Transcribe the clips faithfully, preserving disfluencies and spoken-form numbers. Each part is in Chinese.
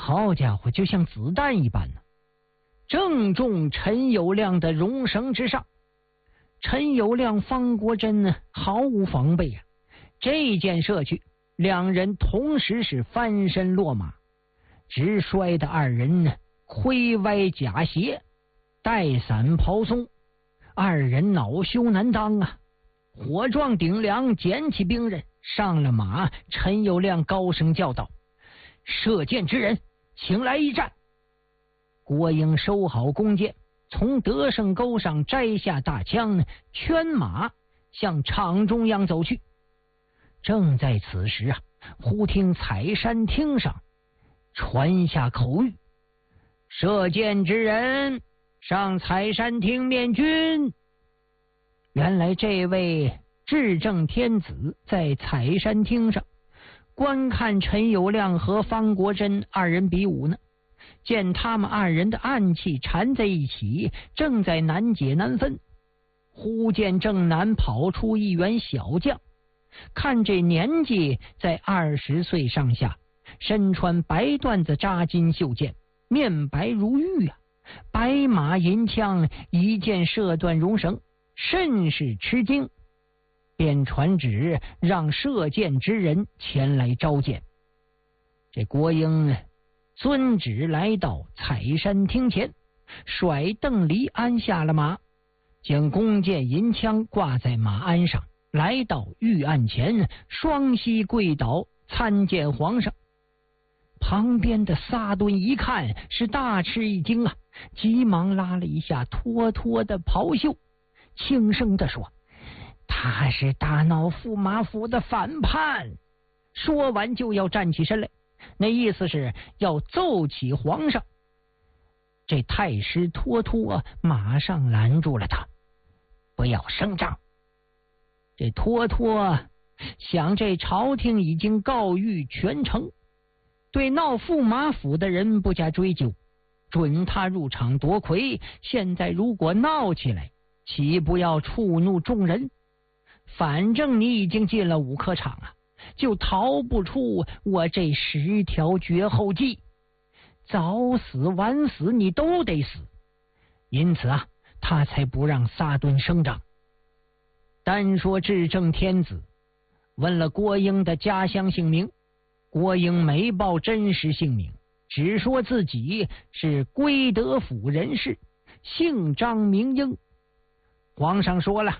好家伙，就像子弹一般呢，正中陈友谅的戎绳之上。陈友谅、方国珍呢毫无防备啊，这箭射去，两人同时是翻身落马，直摔的二人呢盔歪甲斜，带伞袍松，二人恼羞难当啊！火壮顶梁，捡起兵刃，上了马。陈友谅高声叫道：“射箭之人，请来一战！”郭英收好弓箭，从德胜沟上摘下大枪，圈马向场中央走去。正在此时啊，忽听采山厅上传下口谕：“射箭之人，上采山厅面军。”原来这位至正天子在采山厅上观看陈友谅和方国珍二人比武呢，见他们二人的暗器缠在一起，正在难解难分。忽见正南跑出一员小将，看这年纪在二十岁上下，身穿白缎子扎金袖箭，面白如玉啊，白马银枪，一箭射断戎绳，甚是吃惊，便传旨让射箭之人前来召见。这郭英遵旨来到采山厅前，甩邓离鞍下了马，将弓箭银枪挂在马鞍上，来到御案前，双膝跪倒参见皇上。旁边的撒顿一看是大吃一惊啊，急忙拉了一下脱脱的袍袖，轻声地说：“他是大闹驸马府的反叛。”说完就要站起身来，那意思是要奏起皇上。这太师脱脱马上拦住了他：“不要声张。”这脱脱想，这朝廷已经告谕全城，对闹驸马府的人不加追究，准他入场夺魁。现在如果闹起来，岂不要触怒众人？反正你已经进了五科场啊，就逃不出我这十条绝后计，早死晚死你都得死。因此啊，他才不让撒顿声张。单说至正天子问了郭英的家乡姓名，郭英没报真实姓名，只说自己是归德府人士，姓张名英。皇上说了：“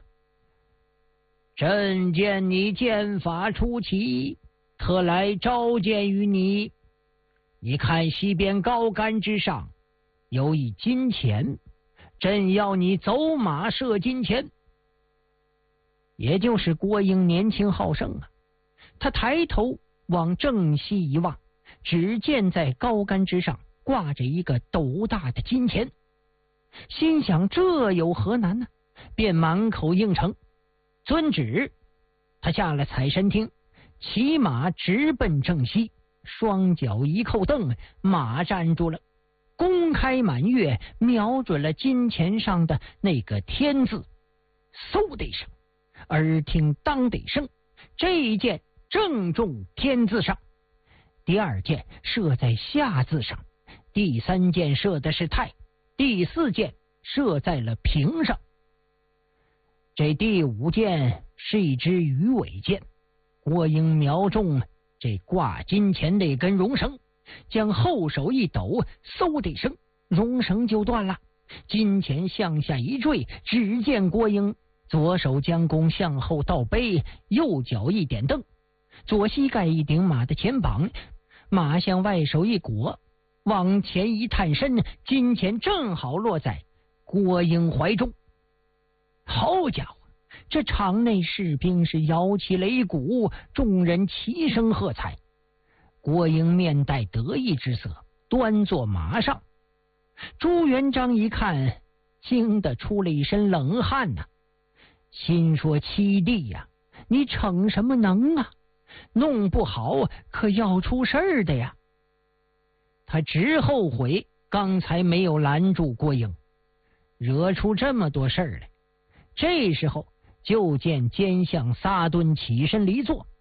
朕见你剑法出奇，特来召见于你。你看西边高杆之上有一金钱，朕要你走马射金钱。”也就是郭英年轻好胜啊，他抬头往正西一望，只见在高杆之上挂着一个斗大的金钱，心想这有何难呢？便满口应承。遵旨，他下了采山厅，骑马直奔正西，双脚一扣蹬，马站住了，弓开满月，瞄准了金钱上的那个天字。嗖的一声，耳听当的一声，这一箭正中天字上，第二箭射在下字上，第三箭射的是太，第四箭射在了平上。这第五箭是一支鱼尾箭，郭英瞄中这挂金钱的一根绒绳，将后手一抖，嗖的一声，绒绳就断了，金钱向下一坠。只见郭英左手将弓向后倒背，右脚一点蹬，左膝盖一顶马的前膀，马向外手一裹，往前一探身，金钱正好落在郭英怀中。好家伙，这场内士兵是摇起擂鼓，众人齐声喝彩。郭英面带得意之色，端坐马上。朱元璋一看，惊得出了一身冷汗呐、啊，心说：七弟呀、啊，你逞什么能啊？弄不好可要出事儿的呀！他直后悔刚才没有拦住郭英，惹出这么多事儿来。这时候就见监相撒顿起身离座，